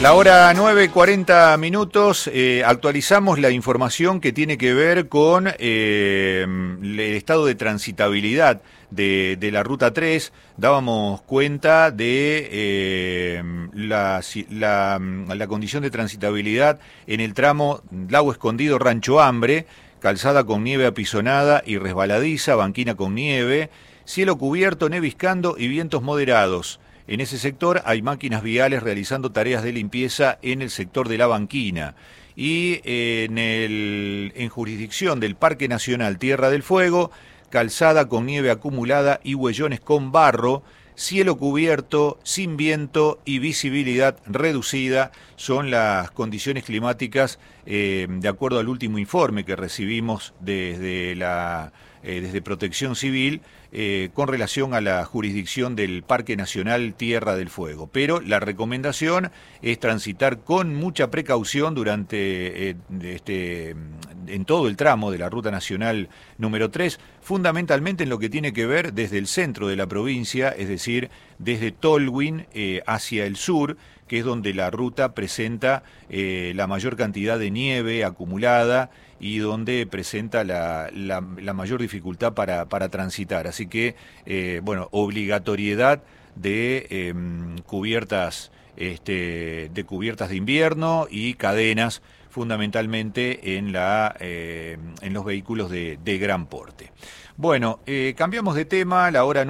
La hora 9:40, actualizamos la información que tiene que ver con el estado de transitabilidad de la Ruta 3. Dábamos cuenta de la condición de transitabilidad en el tramo Lago Escondido, Rancho Hambre, calzada con nieve apisonada y resbaladiza, banquina con nieve, cielo cubierto, neviscando y vientos moderados. En ese sector hay máquinas viales realizando tareas de limpieza en el sector de la banquina. Y en jurisdicción del Parque Nacional Tierra del Fuego, calzada con nieve acumulada y huellones con barro, cielo cubierto, sin viento y visibilidad reducida son las condiciones climáticas de acuerdo al último informe que recibimos desde Protección Civil con relación a la jurisdicción del Parque Nacional Tierra del Fuego. Pero la recomendación es transitar con mucha precaución durante en todo el tramo de la Ruta Nacional número 3, fundamentalmente en lo que tiene que ver desde el centro de la provincia, es decir, desde Tolwyn hacia el sur, que es donde la ruta presenta la mayor cantidad de nieve acumulada y donde presenta la mayor dificultad para transitar. Así que, obligatoriedad de cubiertas de invierno y cadenas, fundamentalmente en los vehículos de gran porte. Bueno, cambiamos de tema, la hora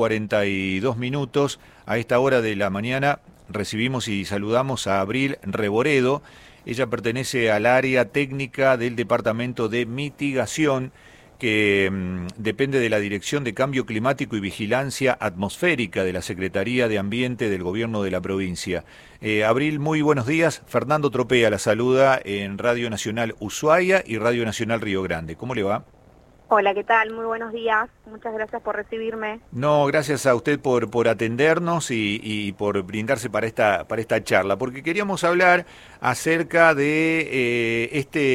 9:42. A esta hora de la mañana recibimos y saludamos a Abril Reboredo. Ella pertenece al área técnica del Departamento de Mitigación, que depende de la Dirección de Cambio Climático y Vigilancia Atmosférica de la Secretaría de Ambiente del Gobierno de la provincia. Abril, muy buenos días. Fernando Tropea la saluda en Radio Nacional Ushuaia y Radio Nacional Río Grande. ¿Cómo le va? Hola, ¿qué tal? Muy buenos días. Muchas gracias por recibirme. No, gracias a usted por atendernos y por brindarse para esta charla, porque queríamos hablar acerca de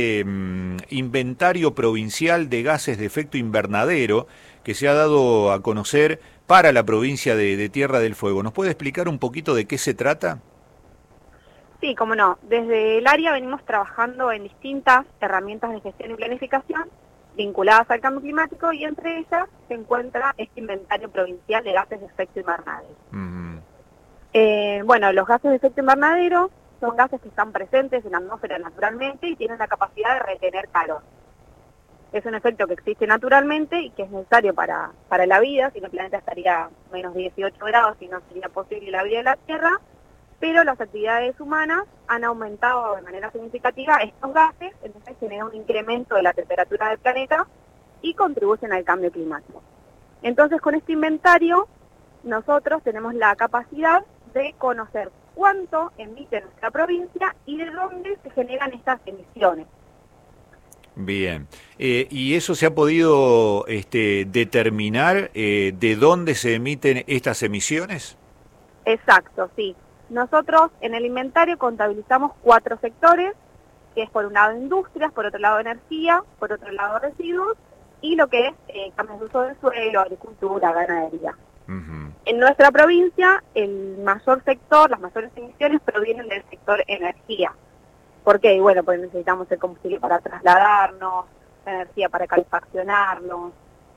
inventario provincial de gases de efecto invernadero que se ha dado a conocer para la provincia de Tierra del Fuego. ¿Nos puede explicar un poquito de qué se trata? Sí, cómo no. Desde el área venimos trabajando en distintas herramientas de gestión y planificación vinculadas al cambio climático, y entre ellas se encuentra este inventario provincial de gases de efecto invernadero. Los gases de efecto invernadero son gases que están presentes en la atmósfera naturalmente y tienen la capacidad de retener calor. Es un efecto que existe naturalmente y que es necesario para la vida, si no el planeta estaría a menos 18 grados y no sería posible la vida en la Tierra, pero las actividades humanas han aumentado de manera significativa estos gases, entonces genera un incremento de la temperatura del planeta y contribuyen al cambio climático. Entonces, con este inventario, nosotros tenemos la capacidad de conocer cuánto emite nuestra provincia y de dónde se generan estas emisiones. Bien, ¿y eso se ha podido determinar de dónde se emiten estas emisiones? Exacto, sí. Nosotros en el inventario contabilizamos 4 sectores, que es por un lado industrias, por otro lado energía, por otro lado residuos, y lo que es cambios de uso del suelo, agricultura, ganadería. En nuestra provincia, el mayor sector, las mayores emisiones provienen del sector energía. ¿Por qué? Bueno, pues necesitamos el combustible para trasladarnos, la energía para calefaccionarnos.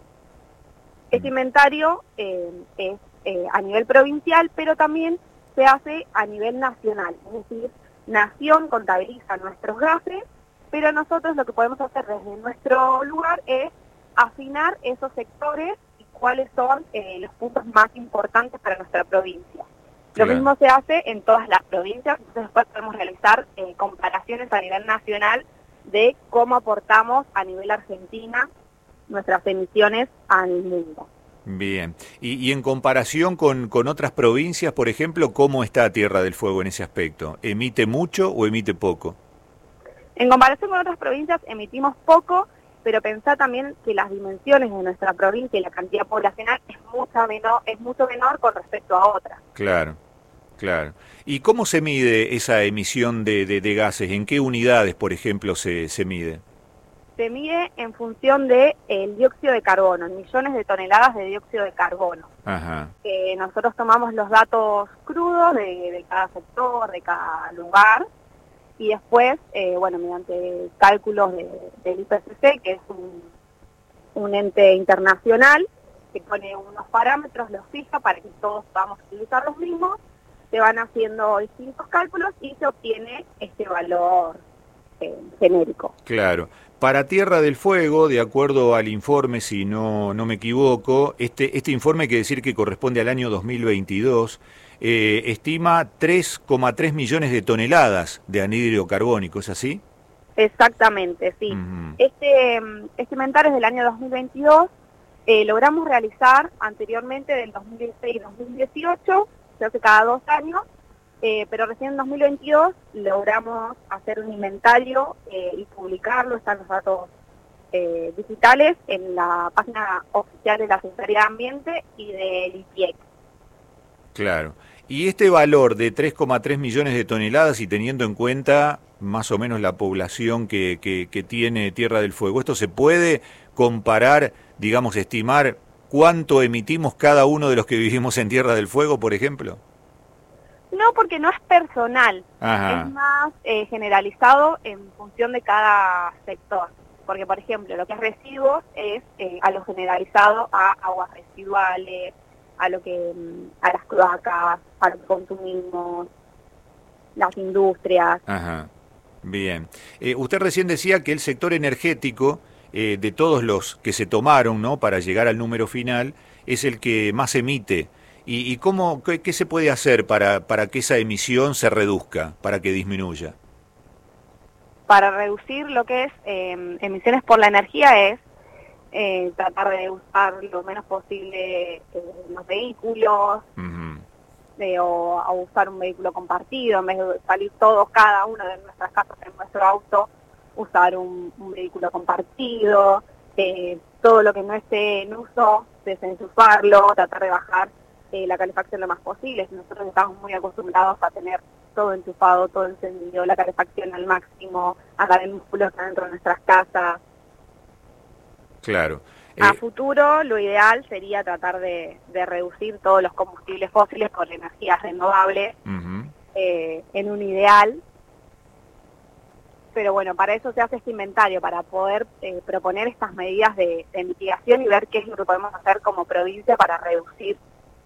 Este inventario es a nivel provincial, pero también se hace a nivel nacional, es decir, Nación contabiliza nuestros gases, pero nosotros lo que podemos hacer desde nuestro lugar es afinar esos sectores y cuáles son los puntos más importantes para nuestra provincia. Lo mismo se hace en todas las provincias, entonces después podemos realizar comparaciones a nivel nacional de cómo aportamos a nivel Argentina nuestras emisiones al mundo. Bien, y en comparación con otras provincias, por ejemplo, ¿cómo está Tierra del Fuego en ese aspecto? ¿Emite mucho o emite poco? En comparación con otras provincias emitimos poco, pero pensá también que las dimensiones de nuestra provincia y la cantidad poblacional es mucho menor con respecto a otras. Claro. ¿Y cómo se mide esa emisión de gases? ¿En qué unidades, por ejemplo, se mide? Se mide en función de el dióxido de carbono, en millones de toneladas de dióxido de carbono. Ajá. Nosotros tomamos los datos crudos de cada sector, de cada lugar, y después, mediante cálculos del IPCC, que es un ente internacional, que pone unos parámetros, los fija para que todos podamos utilizar los mismos, se van haciendo distintos cálculos y se obtiene este valor genérico. Claro. Para Tierra del Fuego, de acuerdo al informe, si no me equivoco, este informe hay que decir que corresponde al año 2022, estima 3,3 millones de toneladas de anhídrido carbónico, ¿es así? Exactamente, sí. Uh-huh. Este inventario es del año 2022, logramos realizar anteriormente del 2016 y 2018, se hace cada 2 años, pero recién en 2022 logramos hacer un inventario y publicarlo, están los datos digitales en la página oficial de la Secretaría de Ambiente y del IPIEC. Claro. Y este valor de 3,3 millones de toneladas y teniendo en cuenta más o menos la población que tiene Tierra del Fuego, ¿esto se puede comparar, digamos, estimar cuánto emitimos cada uno de los que vivimos en Tierra del Fuego, por ejemplo? No, porque no es personal, Ajá. Es más generalizado en función de cada sector. Porque, por ejemplo, lo que es residuos es a lo generalizado a aguas residuales, a las cloacas, a lo que consumimos, las industrias. Ajá. Bien. Usted recién decía que el sector energético, de todos los que se tomaron, ¿no?, para llegar al número final, es el que más emite. ¿Y qué se puede hacer para que esa emisión se reduzca, para que disminuya? Para reducir lo que es emisiones por la energía es tratar de usar lo menos posible los vehículos, Uh-huh. o a usar un vehículo compartido, en vez de salir todos, cada uno de nuestras casas en nuestro auto, usar un vehículo compartido, todo lo que no esté en uso, desenchufarlo, tratar de bajar la calefacción lo más posible. Nosotros estamos muy acostumbrados a tener todo enchufado, todo encendido, la calefacción al máximo, andar en músculos dentro de nuestras casas. Claro. A futuro, lo ideal sería tratar de reducir todos los combustibles fósiles con energías renovables, Uh-huh. En un ideal. Pero bueno, para eso se hace este inventario, para poder proponer estas medidas de mitigación y ver qué es lo que podemos hacer como provincia para reducir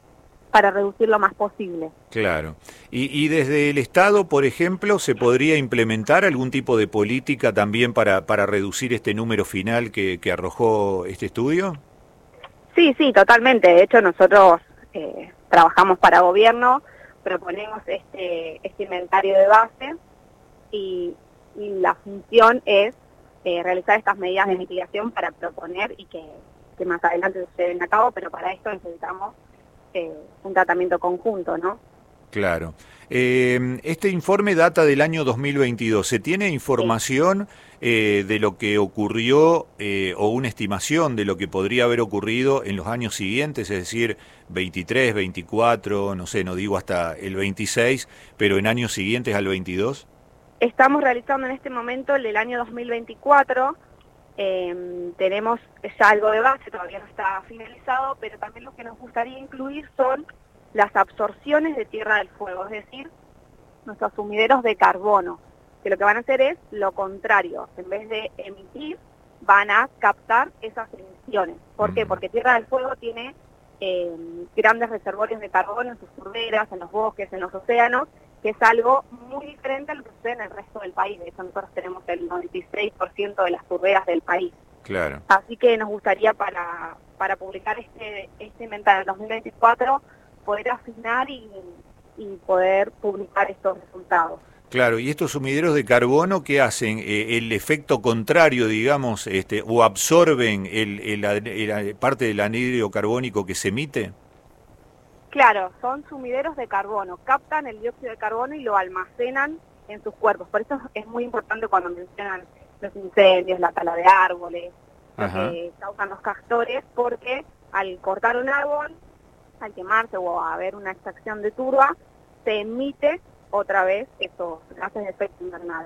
lo más posible. Claro. Y desde el Estado, por ejemplo, ¿se podría implementar algún tipo de política también para reducir este número final que arrojó este estudio? Sí, totalmente. De hecho, nosotros trabajamos para gobierno, proponemos este inventario de base y la función es realizar estas medidas de mitigación para proponer y que más adelante se lleven a cabo, pero para esto necesitamos un tratamiento conjunto, ¿no? Claro. Este informe data del año 2022. ¿Se tiene información de lo que ocurrió o una estimación de lo que podría haber ocurrido en los años siguientes? Es decir, 23, 24, no sé, no digo hasta el 26, pero en años siguientes al 22. Estamos realizando en este momento el del año 2024. Tenemos ya algo de base, todavía no está finalizado, pero también lo que nos gustaría incluir son las absorciones de Tierra del Fuego, es decir, nuestros sumideros de carbono, que lo que van a hacer es lo contrario, en vez de emitir, van a captar esas emisiones. ¿Por qué? Porque Tierra del Fuego tiene grandes reservorios de carbono en sus turberas, en los bosques, en los océanos, que es algo muy diferente a lo que sucede en el resto del país. De hecho, nosotros tenemos el 96% de las turberas del país. Claro. Así que nos gustaría para publicar este inventario en 2024 poder afinar y poder publicar estos resultados. Claro, y estos sumideros de carbono, ¿qué hacen? El efecto contrario, digamos, o absorben la parte del anhídrido carbónico que se emite. Claro, son sumideros de carbono, captan el dióxido de carbono y lo almacenan en sus cuerpos. Por eso es muy importante cuando mencionan los incendios, la tala de árboles, lo que causan los castores, porque al cortar un árbol, al quemarse o a haber una extracción de turba, se emite otra vez estos gases de efecto invernadero.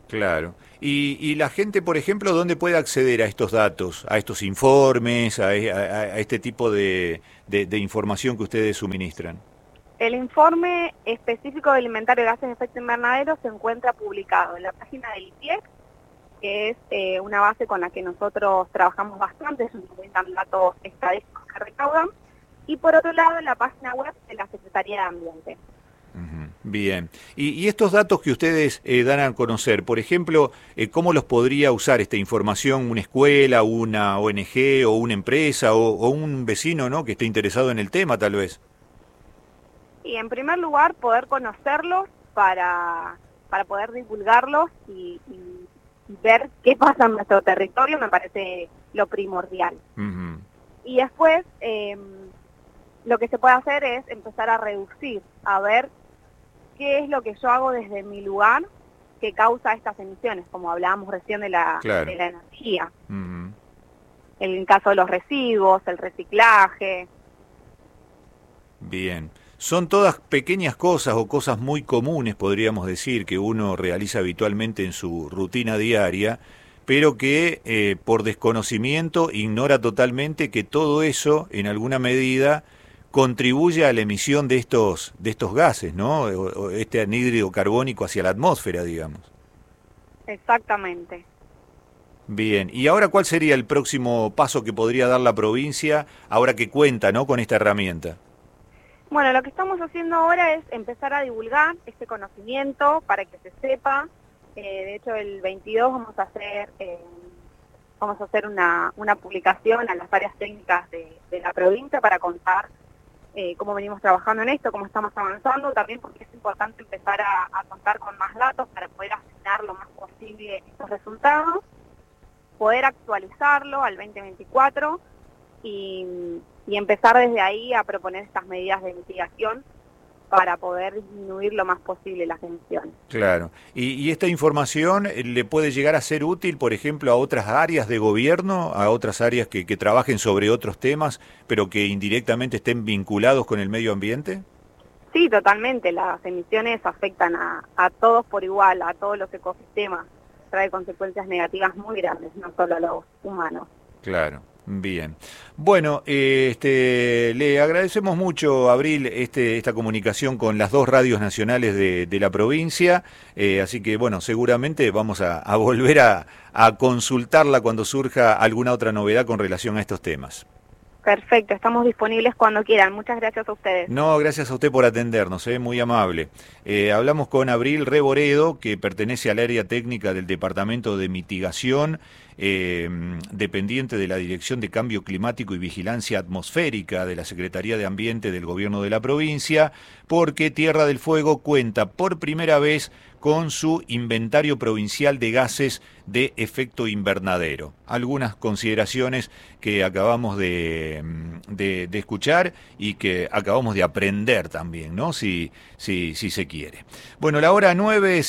Claro. Y la gente, por ejemplo, ¿dónde puede acceder a estos datos, a estos informes, a este tipo de información que ustedes suministran? El informe específico del inventario de gases de efecto invernadero se encuentra publicado en la página del IPIEC, que es una base con la que nosotros trabajamos bastante, se encuentran datos estadísticos que recaudan, y por otro lado en la página web de la Secretaría de Ambiente. Bien. Y estos datos que ustedes dan a conocer, por ejemplo, ¿cómo los podría usar esta información una escuela, una ONG o una empresa o un vecino, ¿no?, que esté interesado en el tema, tal vez? Y en primer lugar, poder conocerlos para poder divulgarlos y ver qué pasa en nuestro territorio me parece lo primordial. Uh-huh. Y después, lo que se puede hacer es empezar a reducir, a ver qué es lo que yo hago desde mi lugar que causa estas emisiones, como hablábamos recién de la energía. Uh-huh. En el caso de los residuos, el reciclaje. Bien. Son todas pequeñas cosas o cosas muy comunes, podríamos decir, que uno realiza habitualmente en su rutina diaria, pero que por desconocimiento ignora totalmente que todo eso, en alguna medida, contribuye a la emisión de estos gases, ¿no? O este anhídrido carbónico hacia la atmósfera, digamos. Exactamente. Bien, y ahora, ¿cuál sería el próximo paso que podría dar la provincia ahora que cuenta, ¿no?, con esta herramienta? Bueno, lo que estamos haciendo ahora es empezar a divulgar este conocimiento para que se sepa. De hecho, el 22 vamos a hacer una publicación a las áreas técnicas de la provincia para contar cómo venimos trabajando en esto, cómo estamos avanzando, también porque es importante empezar a contar con más datos para poder afinar lo más posible estos resultados, poder actualizarlo al 2024 y empezar desde ahí a proponer estas medidas de mitigación para poder disminuir lo más posible las emisiones. Claro. ¿Y esta información le puede llegar a ser útil, por ejemplo, a otras áreas de gobierno, a otras áreas que trabajen sobre otros temas, pero que indirectamente estén vinculados con el medio ambiente? Sí, totalmente. Las emisiones afectan a todos por igual, a todos los ecosistemas. Trae consecuencias negativas muy grandes, no solo a los humanos. Claro. Bien. Bueno, le agradecemos mucho, Abril, esta comunicación con las dos radios nacionales de la provincia, así que, bueno, seguramente vamos a volver a consultarla cuando surja alguna otra novedad con relación a estos temas. Perfecto, estamos disponibles cuando quieran. Muchas gracias a ustedes. No, gracias a usted por atendernos, muy amable. Hablamos con Abril Reboredo, que pertenece al área técnica del Departamento de Mitigación, dependiente de la Dirección de Cambio Climático y Vigilancia Atmosférica de la Secretaría de Ambiente del Gobierno de la provincia, porque Tierra del Fuego cuenta por primera vez con su inventario provincial de gases de efecto invernadero. Algunas consideraciones que acabamos de escuchar y que acabamos de aprender también, ¿no? Si se quiere. Bueno, la hora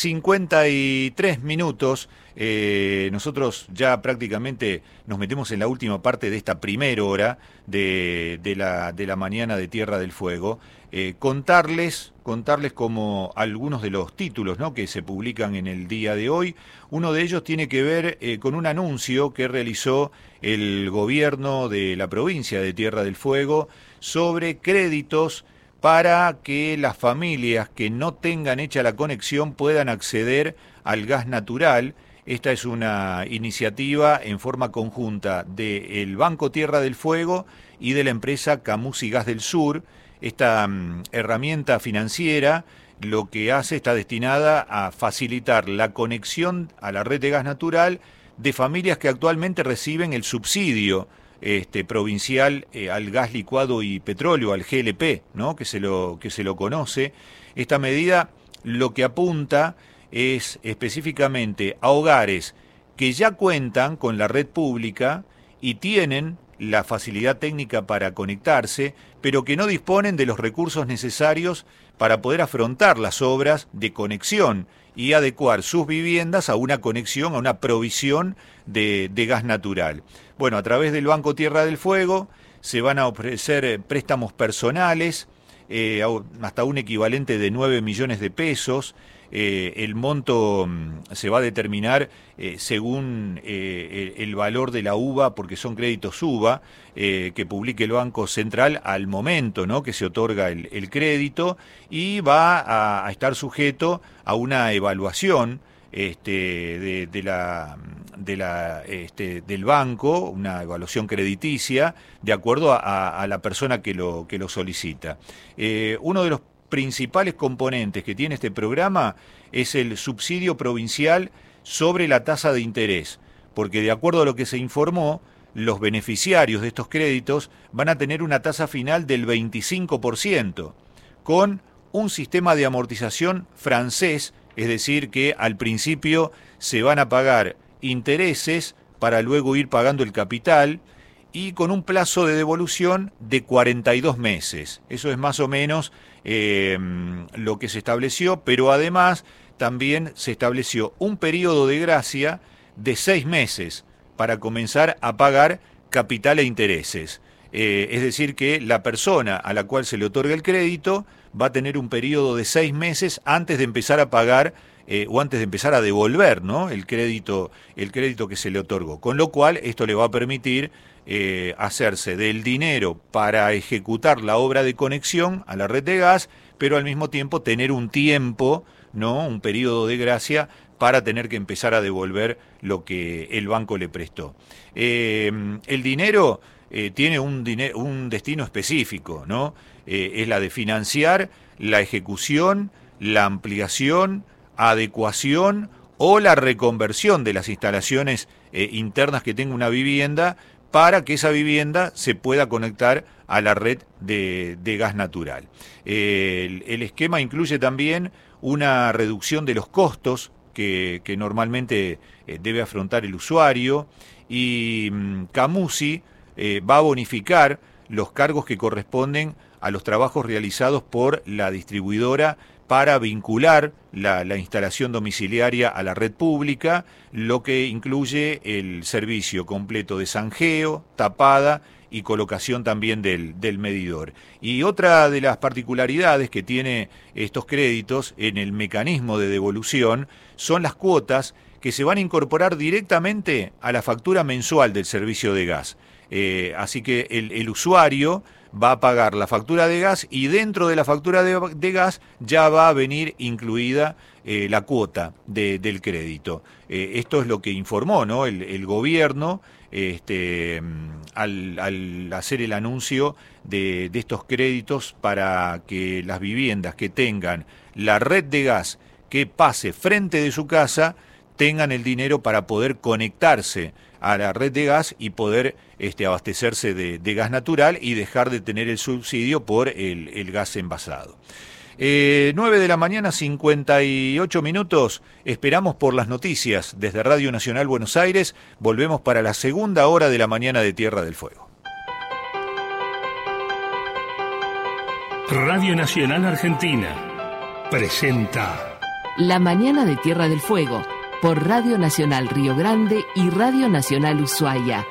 9:53. Nosotros ya prácticamente nos metemos en la última parte de esta primera hora de la mañana de Tierra del Fuego. Contarles como algunos de los títulos, ¿no?, que se publican en el día de hoy. Uno de ellos tiene que ver con un anuncio que realizó el gobierno de la provincia de Tierra del Fuego sobre créditos para que las familias que no tengan hecha la conexión puedan acceder al gas natural. Esta es una iniciativa en forma conjunta del Banco Tierra del Fuego y de la empresa Camusi Gas del Sur. Esta herramienta financiera lo que hace, está destinada a facilitar la conexión a la red de gas natural de familias que actualmente reciben el subsidio provincial al gas licuado y petróleo, al GLP, ¿no?, que se lo conoce. Esta medida lo que apunta es específicamente a hogares que ya cuentan con la red pública y tienen la facilidad técnica para conectarse, pero que no disponen de los recursos necesarios para poder afrontar las obras de conexión y adecuar sus viviendas a una conexión, a una provisión de gas natural. Bueno, a través del Banco Tierra del Fuego se van a ofrecer préstamos personales hasta un equivalente de 9 millones de pesos. El monto se va a determinar según el valor de la UVA, porque son créditos UVA que publique el Banco Central al momento, ¿no?, que se otorga el crédito, y va a estar sujeto a una evaluación del banco, una evaluación crediticia, de acuerdo a la persona que lo solicita. Uno de los principales componentes que tiene este programa es el subsidio provincial sobre la tasa de interés, porque de acuerdo a lo que se informó, los beneficiarios de estos créditos van a tener una tasa final del 25%, con un sistema de amortización francés, es decir, que al principio se van a pagar intereses para luego ir pagando el capital, y con un plazo de devolución de 42 meses. Eso es más o menos lo que se estableció, pero además también se estableció un periodo de gracia de 6 meses para comenzar a pagar capital e intereses. Es decir, que la persona a la cual se le otorga el crédito va a tener un periodo de 6 meses antes de empezar a pagar o antes de empezar a devolver, ¿no?, el crédito que se le otorgó. Con lo cual, esto le va a permitir hacerse del dinero para ejecutar la obra de conexión a la red de gas, pero al mismo tiempo tener un tiempo, ¿no?, un periodo de gracia para tener que empezar a devolver lo que el banco le prestó. El dinero tiene un destino específico, ¿no? Es la de financiar la ejecución, la ampliación, adecuación o la reconversión de las instalaciones internas que tenga una vivienda, para que esa vivienda se pueda conectar a la red de gas natural. El esquema incluye también una reducción de los costos que normalmente debe afrontar el usuario, y Camusi va a bonificar los cargos que corresponden a los trabajos realizados por la distribuidora para vincular la instalación domiciliaria a la red pública, lo que incluye el servicio completo de zanjeo, tapada y colocación también del medidor. Y otra de las particularidades que tiene estos créditos en el mecanismo de devolución son las cuotas que se van a incorporar directamente a la factura mensual del servicio de gas. Así que el usuario va a pagar la factura de gas, y dentro de la factura de gas ya va a venir incluida la cuota del crédito. Esto es lo que informó, ¿no?, el gobierno al hacer el anuncio de estos créditos, para que las viviendas que tengan la red de gas que pase frente de su casa tengan el dinero para poder conectarse a la red de gas y poder abastecerse de gas natural y dejar de tener el subsidio por el gas envasado. 9 de la mañana, 58 minutos. Esperamos por las noticias desde Radio Nacional Buenos Aires. Volvemos para la segunda hora de la mañana de Tierra del Fuego. Radio Nacional Argentina presenta La mañana de Tierra del Fuego, por Radio Nacional Río Grande y Radio Nacional Ushuaia.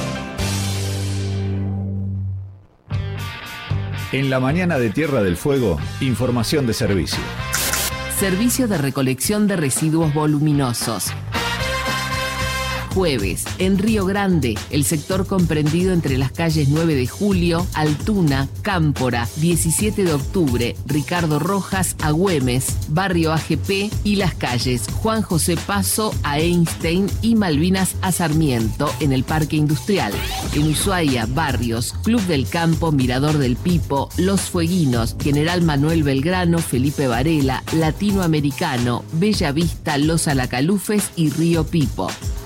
En la mañana de Tierra del Fuego, información de servicio. Servicio de recolección de residuos voluminosos. Jueves, en Río Grande, el sector comprendido entre las calles 9 de Julio, Altuna, Cámpora, 17 de Octubre, Ricardo Rojas, Agüemes, Barrio AGP y las calles Juan José Paso a Einstein y Malvinas a Sarmiento en el Parque Industrial. En Ushuaia, barrios Club del Campo, Mirador del Pipo, Los Fueguinos, General Manuel Belgrano, Felipe Varela, Latinoamericano, Bella Vista, Los Alacalufes y Río Pipo.